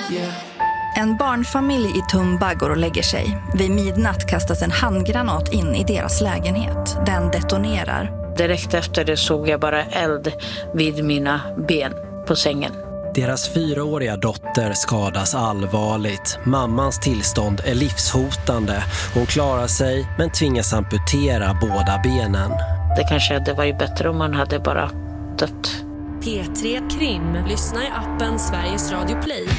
En barnfamilj i Tumba går och lägger sig. Vid midnatt kastas en handgranat in i deras lägenhet. Den detonerar. Direkt efter det såg jag bara eld vid mina ben på sängen. Deras 4-åriga dotter skadas allvarligt. Mammans tillstånd är livshotande. Hon klarar sig men tvingas amputera båda benen. Det kanske hade varit bättre om man hade bara dött. P3 Krim. Lyssna i appen Sveriges Radio Play.